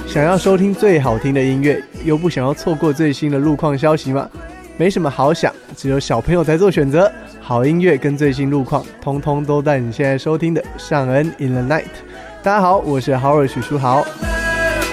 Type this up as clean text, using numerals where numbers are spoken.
想要收听最好听的音乐，又不想要错过最新的路况消息吗？没什么好想，只有小朋友在做选择。好音乐跟最新路况，通通都在你现在收听的尚恩 in the night。大家好，我是豪尔许书豪。